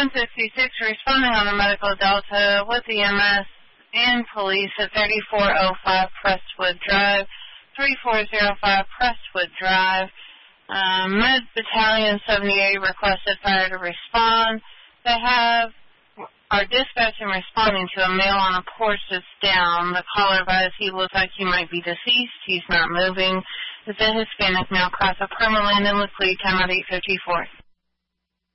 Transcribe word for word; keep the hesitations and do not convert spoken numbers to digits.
one sixty-six responding on the Medical Delta with E M S and police at thirty-four oh five Prestwood Drive, thirty-four oh five Prestwood Drive. Um, Med Battalion seventy-eight requested fire to respond. They have are dispatching responding to a male on a porch that's down. The caller advised he looks like he might be deceased. He's not moving. Is a Hispanic male, class of permanent and with lead time at eight fifty-four.